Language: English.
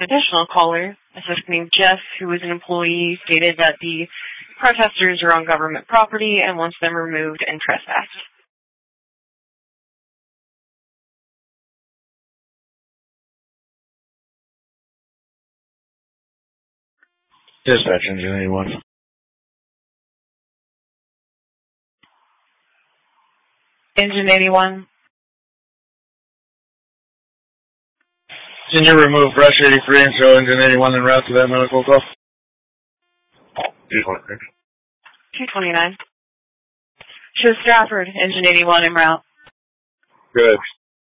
Additional caller, a suspect named Jeff, who was an employee, stated that the protesters are on government property and wants them removed and trespassed. Dispatch, Engine 81. Engine 81. Can you remove Rush 83 and show Engine 81 en route to that medical call? 229. 229. Show Stafford, Engine 81 en route. Good.